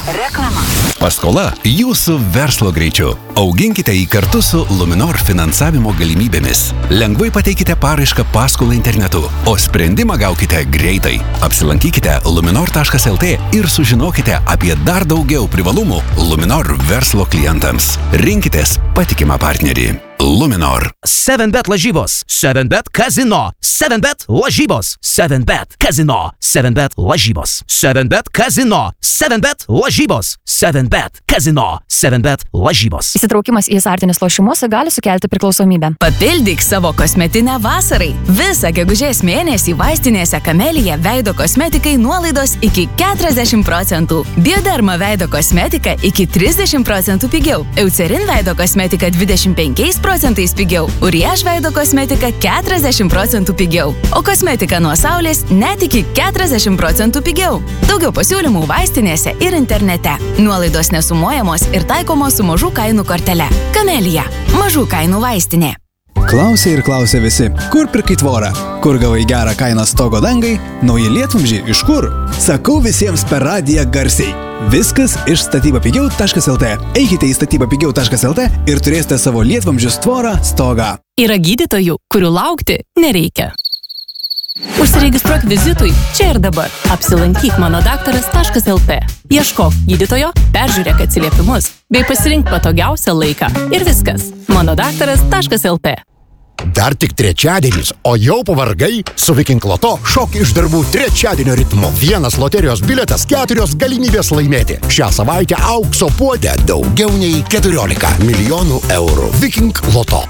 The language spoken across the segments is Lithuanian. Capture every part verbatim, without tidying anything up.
Reklama. Paskola jūsų verslo greičiu. Auginkite jį kartu su Luminor finansavimo galimybėmis. Lengvai pateikite paraišką paskolą internetu, o sprendimą gaukite greitai. Apsilankykite luminor taškas el tė ir sužinokite apie dar daugiau privalumų Luminor verslo klientams. Rinkitės patikimą partnerį. Luminor. seven bet lažybos, seven bet kazino, seven bet lažybos, seven bet kazino, seven bet lažybos, seven bet kazino, seven bet lažybos, seven bet kazino, seven bet lažybos. Įsitraukimas į azartinius lošimus gali sukelti priklausomybę. Papildyk savo kosmetinę vasarai. Visą gegužės mėnesį vaistinėse Kamelija veido kosmetikai nuolaidos iki keturiasdešimt procentų. Bioderma veido kosmetika iki trisdešimt procentų pigiau. Eucerin veido kosmetika dvidešimt penkiais procentais pigiau. Uriaž veido kosmetika keturiasdešimt procentų pigiau. O kosmetika nuo saulės net iki keturiasdešimt procentų pigiau. Daugiau pasiūlymų vaistinėse ir internete. Nuolaidos nesumuojamos ir taikomos su mažų kainų kortele. Kamelija. Mažų kainų vaistinė. Klausė ir klausė visi, kur pirkai tvorą, kur gavai gerą kainą stogo dangai, nauji lietvamzdžiai iš kur? Sakau visiems per radiją garsiai. Viskas iš statybapigiau taškas el tė. Eikite į statybapigiau taškas el tė ir turėsite savo lietvamzdžius tvorą stogą. Yra gydytojų, kurių laukti nereikia. Užsiregistruok vizitui čia ir dabar. Apsilankyk mano daktaras taškas el tė. Ieškok gydytojo, peržiūrėk atsiliepimus, bei pasirink patogiausią laiką. Ir viskas. mano daktaras taškas el tė. Dar tik trečiadienis, o jau pavargai? Su Viking Loto šok iš darbų trečiadienio ritmu. Vienas loterijos biletas, keturios galimybės laimėti. Šią savaitę aukso puode daugiau nei keturiolika milijonų eurų. Viking Loto.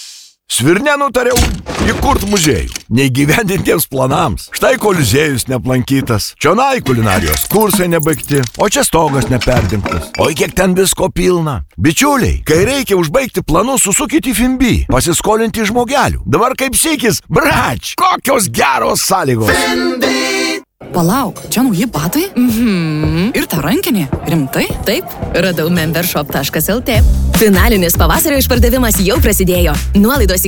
Svirne nutariau įkurt muziejų, neįgyvendintiems planams. Štai koliziejus neaplankytas, čionai kulinarijos kursai nebaigti, o čia stogas neperdingtas. Oi, kiek ten visko pilna. Bičiuliai, kai reikia užbaigti planus, susukite į Fimbi, pasiskolinti žmogelių. Dabar kaip sykis, brač, kokios geros sąlygos. Fimbi! Palauk, čia nauji batai? Mhm. Ir ta rankinė? Rimtai? Taip, radau membershop taškas el tė. Finalinis pavasario išpardavimas jau prasidėjo. Nuolaidos iki